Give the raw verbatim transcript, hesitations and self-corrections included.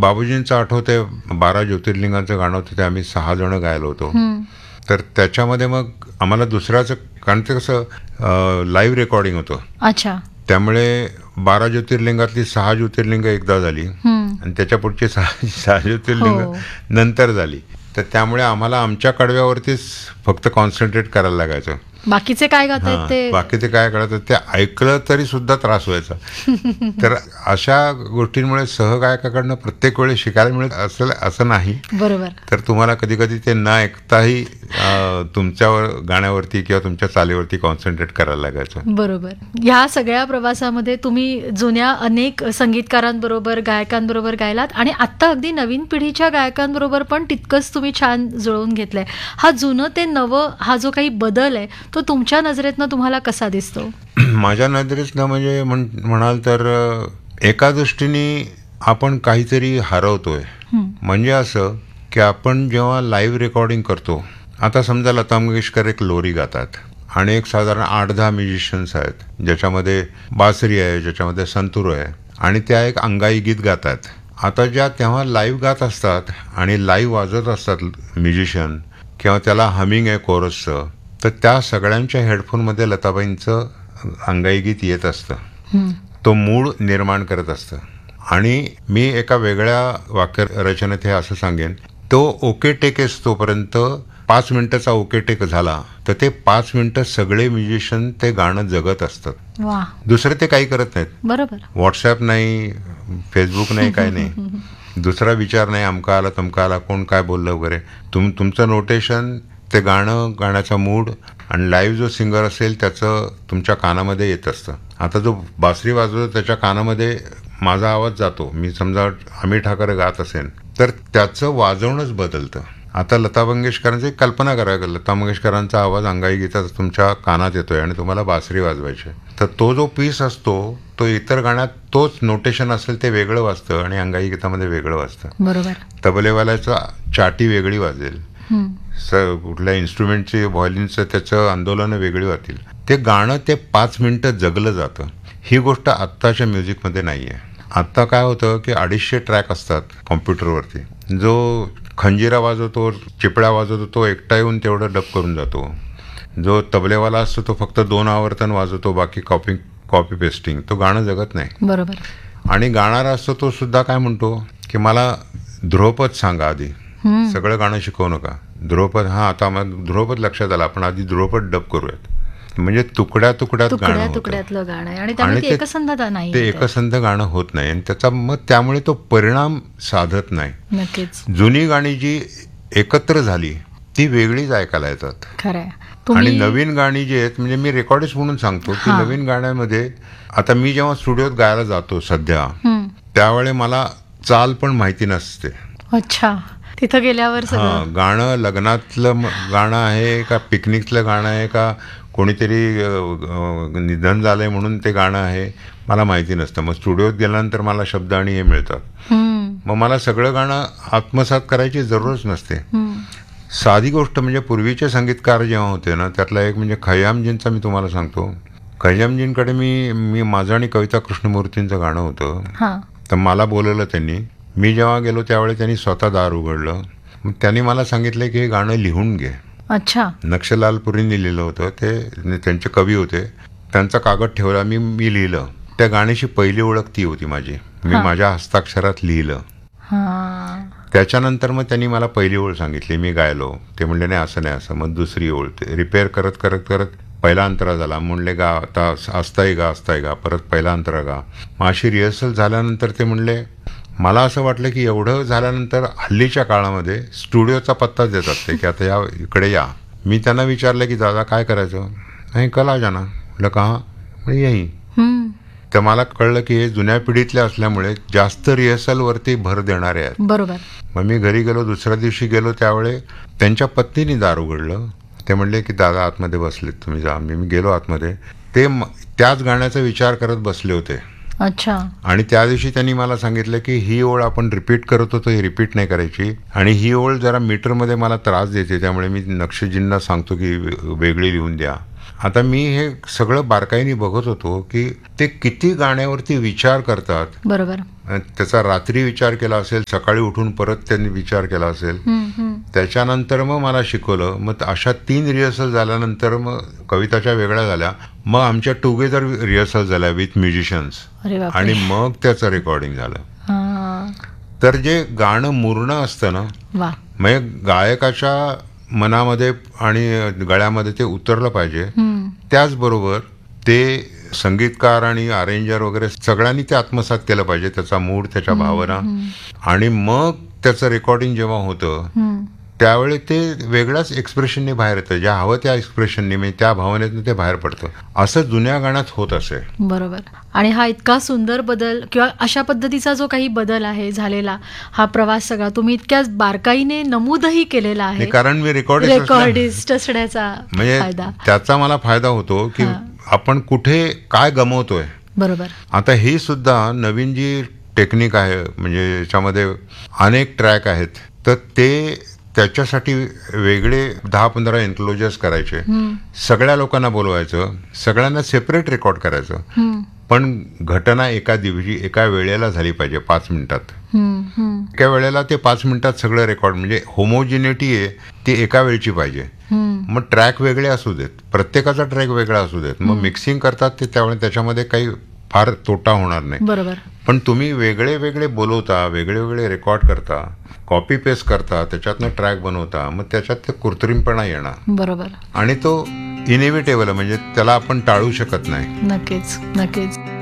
बाबूजींचं आठवतंय, बारा ज्योतिर्लिंगांचं गाणं होतं, ते आम्ही सहा जण गायलो होतो. तर त्याच्यामध्ये मग आम्हाला दुसऱ्याचं, कारण ते कसं लाईव्ह रेकॉर्डिंग होतं. अच्छा. त्यामुळे बारा ज्योतिर्लिंगातली सहा ज्योतिर्लिंग एकदा झाली आणि त्याच्या पुढची सहा सहा ज्योतिर्लिंग नंतर झाली. तर त्यामुळे आम्हाला आमच्या कडव्यावरतीच फक्त कॉन्सन्ट्रेट करायला लागायचं. बाकीचे काय गातात ते बाकीचे काय करायचं ते ऐकलं तरी सुद्धा त्रास व्हायचा. तर अशा गोष्टींमुळे सहगायकाकडनं प्रत्येक वेळी शिकायला मिळत असेल असं नाही. बरोबर. तर तुम्हाला कधी कधी ते न ऐकताही तुमच्यावर गाण्यावरती किंवा तुमच्या चालीवरती कॉन्सन्ट्रेट करायला लागायचं. बरोबर. ह्या सगळ्या प्रवासामध्ये तुम्ही जुन्या अनेक संगीतकारांबरोबर, गायकांबरोबर गायलात आणि आता अगदी नवीन पिढीच्या गायकांबरोबर पण तितकंच तुम्ही छान जुळवून घेतलंय. हा जुनं ते नवं, हा जो काही बदल आहे तो तुमच्या नजरेतनं तुम्हाला कसा दिसतो? माझ्या नजरेतनं म्हणजे म्हणाल तर एका दृष्टीने आपण काहीतरी हरवतोय. म्हणजे असं की आपण जेव्हा लाईव्ह रेकॉर्डिंग करतो, आता समजा लता मंगेशकर एक लोरी गातात आणि एक साधारण आठ दहा म्युझिशियन्स आहेत, ज्याच्यामध्ये बासरी आहे, ज्याच्यामध्ये संतूर आहे आणि त्या एक अंगाई गीत गातात. आता ज्या तेव्हा लाईव्ह गात असतात आणि लाईव्ह वाजत असतात म्युझिशियन किंवा त्याला हमिंग आहे कोरसचं, तर त्या सगळ्यांच्या हेडफोनमध्ये लताबाईंचं अंगाई गीत येत असतं. तो मूड निर्माण करत असतं. आणि मी एका वेगळ्या वाक्यरचनेत हे असं सांगेन, तो ओके टेक तोपर्यंत पाच मिनिटाचा ओके टेक झाला तर ते पाच मिनिटं सगळे म्युझिशियन ते गाणं जगत असतात. दुसरे ते काही करत नाहीत. बरोबर. व्हॉट्सॲप नाही, फेसबुक नाही, काय नाही, दुसरा विचार नाही, अमका आला तमका आला, कोण काय बोललं वगैरे. तुम तुमचं नोटेशन, ते गाणं, गाण्याचा मूड आणि लाईव्ह जो सिंगर असेल त्याचं तुमच्या कानामध्ये येत असतं. आता जो बासरी वाजवतो त्याच्या कानामध्ये माझा आवाज जातो. मी समजा अमित ठाकरे गात असेल तर त्याचं वाजवणंच बदलतं. आता लता मंगेशकरांची कल्पना करा, लता मंगेशकरांचा आवाज अंगाई गीतात तुमच्या कानात येतोय आणि तुम्हाला बासरी वाजवायची, तर तो जो पीस असतो तो इतर गाण्यात तोच नोटेशन असेल ते वेगळं वाजतं आणि अंगाई गीतामध्ये वेगळं वाजतं. बरोबर. तबलेवाल्याचं चाटी वेगळी वाजेल, स कुठल्या इन्स्ट्रुमेंटची व्हायोलिनचं त्याचं आंदोलनं वेगळी होतील. ते गाणं ते पाच मिनिटं जगलं जातं. ही गोष्ट आत्ताच्या म्युझिकमध्ये नाही आहे. आत्ता काय होतं की अडीचशे ट्रॅक असतात कॉम्प्युटरवरती. जो खंजिरा वाजवतो, चिपळ्या वाजवतो तो एकटा येऊन तेवढं डब करून जातो. जो तबलेवाला असतो तो फक्त दोन आवर्तन वाजवतो, बाकी कॉपी कॉपी पेस्टिंग. तो गाणं जगत नाही. बरोबर. आणि गाणारा असतो तो सुद्धा काय म्हणतो की मला ध्रुवपद सांगा आधी, सगळं गाणं शिकवू नका. ध्रुवपद, हा आता मला ध्रुवपद लक्षात आला, आपण आधी ध्रुवपद डब करूयात. म्हणजे तुकड्या तुकड्यात गाणं तुकड्यातलं गाणं आहे आणि त्यामुळे ते एकसंधता नाही, ते एकसंध गाणं होत नाही आणि त्याचा मग त्यामुळे तो परिणाम साधत नाही. नक्कीच. जुनी गाणी जी एकत्र झाली ती वेगळीच ऐकायला येतात. खरंय. आणि नवीन गाणी जी आहेत, म्हणजे मी रेकॉर्डिस्ट म्हणून सांगतो की नवीन गाण्यामध्ये आता मी जेव्हा स्टुडिओत गायला जातो सध्या, त्यावेळी मला चाल पण माहिती नसते. अच्छा. तिथं गेल्यावर हां, गाणं लग्नातलं गाणं आहे का पिकनिकचं गाणं आहे का कोणीतरी निधन झालंय म्हणून ते गाणं आहे, मला माहिती नसतं. मग स्टुडिओत गेल्यानंतर मला शब्द आणि हे मिळतात. मग मला सगळं गाणं आत्मसात करायची जरूरच नसते. साधी गोष्ट म्हणजे पूर्वीचे संगीतकार जेव्हा होते ना, त्यातला एक म्हणजे खय्यामजींचा मी तुम्हाला सांगतो. खय्यामजींकडे मी मी माझं आणि कविता कृष्णमूर्तींचं गाणं होतं, तर मला बोलवलं त्यांनी. मी जेव्हा गेलो त्यावेळी त्यांनी स्वतः दार उघडलं. मग त्यांनी मला सांगितलं की हे गाणं लिहून घे. अच्छा. नक्षलालपुरींनी लिहिलं होतं, ते त्यांचे कवी होते. त्यांचा कागद ठेवला, मी मी लिहिलं. त्या गाण्याची पहिली ओळख ती होती माझी. मी माझ्या हस्ताक्षरात लिहिलं. त्याच्यानंतर मग त्यांनी मला पहिली ओळ सांगितली, मी गायलो. ते म्हणले नाही असं नाही असं. मग दुसरी ओळ रिपेअर करत करत करत पहिला अंतरा झाला. म्हणले गा आता असताय गा असताय गा, परत पहिला अंतरा गा. मग अशी रिहर्सल झाल्यानंतर ते म्हणले, मला असं वाटलं की एवढं झाल्यानंतर हल्लीच्या काळामध्ये स्टुडिओचा पत्ताच देतात ते की आता या इकडे या. मी त्यांना विचारलं की दादा काय करायचं? नाही कला जाना. म्हटलं का? म्हणजे यही. तर मला कळलं की हे जुन्या पिढीतले असल्यामुळे जास्त रिहर्सलवरती भर देणारे आहेत. बरोबर. मग मी घरी गेलो, दुसऱ्या दिवशी गेलो, त्यावेळी त्यांच्या पत्नीने दार उघडलं. ते म्हणले की दादा आतमध्ये बसलेत, तुम्ही जा. मी गेलो आतमध्ये. ते त्याच गाण्याचा विचार करत बसले होते. अच्छा. आणि त्या दिवशी त्यांनी मला सांगितलं की ही ओळ आपण रिपीट करत होतो, ही रिपीट नाही करायची, आणि ही ओळ जरा मीटरमध्ये मला त्रास देते, त्यामुळे मी नक्षजींना सांगतो की वेगळी लिहून द्या. आता मी हे सगळं बारकाईने बघत होतो की ते किती गाण्यावरती विचार करतात. बरोबर. त्याचा रात्री विचार केला असेल, सकाळी उठून परत त्यांनी विचार केला असेल. त्याच्यानंतर मग मला शिकवलं. मग अशा तीन रिहर्सल झाल्यानंतर मग कविताच्या वेगळ्या झाल्या. मग आमच्या टुगेदर रिहर्सल झाल्या विथ म्युझिशियन्स आणि मग त्याचं रेकॉर्डिंग झालं. तर जे गाणं मूर्ण असतं ना, म्हणजे गायकाच्या मनामध्ये आणि गळ्यामध्ये ते उतरलं पाहिजे. त्याचबरोबर ते संगीतकार आणि अरेंजर वगैरे सगळ्यांनी ते आत्मसात केलं पाहिजे, त्याचा मूड, त्याच्या भावना. आणि मग त्याचं रेकॉर्डिंग जेव्हा होतं त्यावेळी ते वेगळ्याच एक्सप्रेशनने बाहेर येतं, ज्या हवं त्या एक्सप्रेशनने, म्हणजे त्या भावनेतून ते बाहेर पडतं. असं जुन्या गाण्यात होत असे. बरोबर. आणि हा इतका सुंदर बदल किंवा अशा पद्धतीचा जो काही बदल आहे झालेला, हा प्रवास सगळा तुम्ही इतक्या बारकाईने नमूदही केलेला आहे. कारण मी रेकॉर्डिस्ट रेकॉर्डिस्ट असण्याचा म्हणजे त्याचा मला फायदा होतो की आपण कुठे काय गमवतोय. बरोबर. आता ही सुद्धा नवीन जी टेक्निक आहे, म्हणजे याच्यामध्ये अनेक ट्रॅक आहेत, तर ते त्याच्यासाठी वेगळे दहा पंधरा एन्क्लोजर्स करायचे, सगळ्या लोकांना बोलवायचं, सगळ्यांना सेपरेट रेकॉर्ड करायचं. पण घटना एका दिवशी एका वेळेला झाली पाहिजे, पाच मिनिटात. एका वेळेला ते पाच मिनिटात सगळं रेकॉर्ड, म्हणजे होमोजिनिटी आहे ती एका वेळची पाहिजे. मग ट्रॅक वेगळे असू देत, प्रत्येकाचा ट्रॅक वेगळा असू देत, मग मिक्सिंग करतात ते, त्यामुळे त्याच्यामध्ये काही फार तोटा होणार नाही. बरोबर. पण तुम्ही वेगळे वेगळे बोलवता, वेगळे वेगळे रेकॉर्ड करता, कॉपी पेस्ट करता, त्याच्यातनं ट्रॅक बनवता, मग त्याच्यात ते कृत्रिमपणा येणार. बरोबर. आणि तो इनिव्हिटेबल, म्हणजे त्याला आपण टाळू शकत नाही. नक्कीच नक्कीच.